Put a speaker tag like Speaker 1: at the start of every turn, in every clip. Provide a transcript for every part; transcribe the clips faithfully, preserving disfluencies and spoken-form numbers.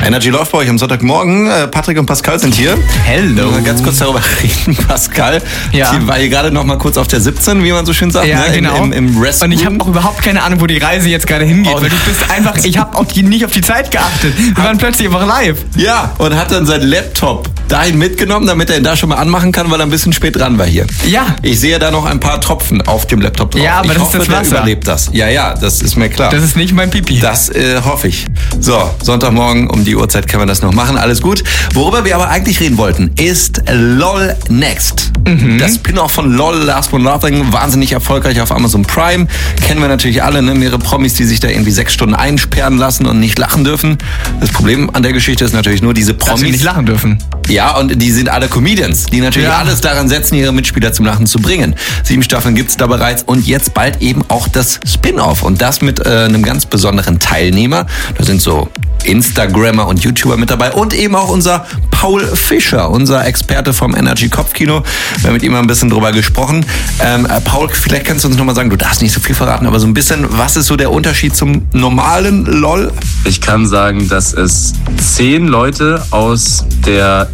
Speaker 1: Energy läuft bei euch am Sonntagmorgen. Patrick und Pascal sind hier.
Speaker 2: Hello.
Speaker 1: Mal ganz kurz darüber reden, Pascal.
Speaker 2: Ja.
Speaker 1: Die war hier gerade noch mal kurz auf der siebzehn, wie man so schön sagt.
Speaker 2: Ja,
Speaker 1: ne?
Speaker 2: genau.
Speaker 1: Im, im, im Rest
Speaker 2: Und ich habe auch überhaupt keine Ahnung, wo die Reise jetzt gerade hingeht.
Speaker 1: Oh.
Speaker 2: Weil du bist einfach, ich habe auch die, nicht auf die Zeit geachtet. Wir waren plötzlich einfach live.
Speaker 1: Ja, und hat dann seinen Laptop dahin mitgenommen, damit er ihn da schon mal anmachen kann, weil er ein bisschen spät dran war hier.
Speaker 2: Ja.
Speaker 1: Ich sehe da noch ein paar Tropfen auf dem Laptop drauf.
Speaker 2: Ja, aber
Speaker 1: ich
Speaker 2: das
Speaker 1: hoffe,
Speaker 2: ist das
Speaker 1: der
Speaker 2: Wasser.
Speaker 1: überlebt das. Ja, ja, das ist mir klar.
Speaker 2: Das ist nicht mein Pipi.
Speaker 1: Das äh, hoffe ich. So, Sonntagmorgen um die Uhrzeit können wir das noch machen. Alles gut. Worüber wir aber eigentlich reden wollten, ist LOL Next. Mhm. Das Spin-off von LOL, Last One Nothing, wahnsinnig erfolgreich auf Amazon Prime. Kennen wir natürlich alle, ne? Mehrere Promis, die sich da irgendwie sechs Stunden einsperren lassen und nicht lachen dürfen. Das Problem an der Geschichte ist natürlich nur diese Promis.
Speaker 2: Dass sie nicht lachen dürfen.
Speaker 1: Ja, und die sind alle Comedians, die natürlich
Speaker 2: Ja.
Speaker 1: alles daran setzen, ihre Mitspieler zum Lachen zu bringen. Sieben Staffeln gibt's da bereits und jetzt bald eben auch das Spin-off. Und das mit äh, einem ganz besonderen Teilnehmer. Da sind so Instagrammer und YouTuber mit dabei und eben auch unser Paul Fischer, unser Experte vom Energy Kopfkino. Wir haben mit ihm mal ein bisschen drüber gesprochen. Ähm, äh, Paul, vielleicht kannst du uns nochmal sagen, du darfst nicht so viel verraten, aber so ein bisschen, was ist so der Unterschied zum normalen LOL?
Speaker 3: Ich kann sagen, dass es zehn Leute aus der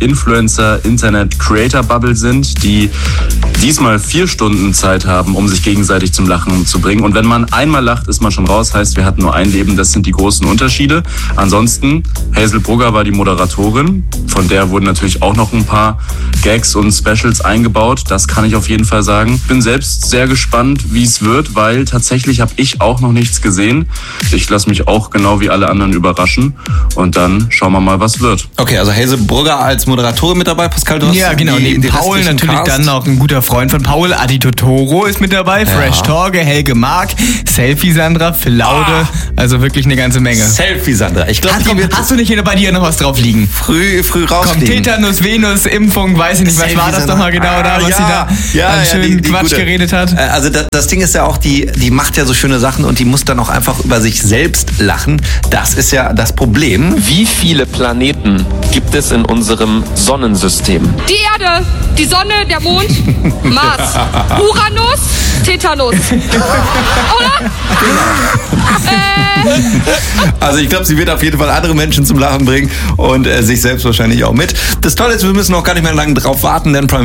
Speaker 3: Influencer-Internet-Creator-Bubble sind, die diesmal vier Stunden Zeit haben, um sich gegenseitig zum Lachen zu bringen. Und wenn man einmal lacht, ist man schon raus. Heißt, wir hatten nur ein Leben. Das sind die großen Unterschiede. Ansonsten, Hazel Brugger war die Moderatorin. Von der wurden natürlich auch noch ein paar Gags und Specials eingebaut. Das kann ich auf jeden Fall sagen. Bin selbst sehr gespannt, wie es wird, weil tatsächlich habe ich auch noch nichts gesehen. Ich lasse mich auch genau wie alle anderen überraschen. Und dann schauen wir mal, was wird.
Speaker 1: Okay, also Hazel Brugger als Moderatorin mit dabei, Pascal, du hast
Speaker 2: Ja, genau.
Speaker 1: die,
Speaker 2: Neben
Speaker 1: die
Speaker 2: Paul
Speaker 1: restlichen
Speaker 2: natürlich
Speaker 1: Cast.
Speaker 2: dann noch ein guter Freund von Paul, Adi Totoro ist mit dabei, Fresh Torge, Helge Mark, Selfie Sandra, Phil Laude,
Speaker 1: Ah.
Speaker 2: also wirklich eine ganze Menge.
Speaker 1: Selfie, Sandra. Ich glaube,
Speaker 2: Hast,
Speaker 1: die
Speaker 2: du-
Speaker 1: wird
Speaker 2: hast du nicht hier bei dir noch was drauf liegen?
Speaker 1: früh, früh
Speaker 2: Komm,
Speaker 1: rausfliegen.
Speaker 2: Tetanus, Venus, Impfung, weiß ich nicht, was
Speaker 1: Selfie
Speaker 2: war das
Speaker 1: Sandra.
Speaker 2: nochmal genau da,
Speaker 1: Ah,
Speaker 2: was
Speaker 1: ja.
Speaker 2: sie da
Speaker 1: ja,
Speaker 2: an
Speaker 1: ja,
Speaker 2: schönen
Speaker 1: die, die
Speaker 2: Quatsch
Speaker 1: gute.
Speaker 2: geredet hat?
Speaker 1: Äh, Also das, das Ding ist ja auch, die, die macht ja so schöne Sachen und die muss dann auch einfach über sich selbst lachen. Das ist ja das Problem.
Speaker 4: Wie viele Planeten gibt es in unserem Sonnensystem?
Speaker 5: Die Erde, die Sonne, der Mond, Mars, Uranus, Tetanus. Oder? äh,
Speaker 1: Also ich glaube, sie wird auf jeden Fall andere Menschen zum Lachen bringen und äh, sich selbst wahrscheinlich auch mit. Das Tolle ist, wir müssen auch gar nicht mehr lange drauf warten, denn Prime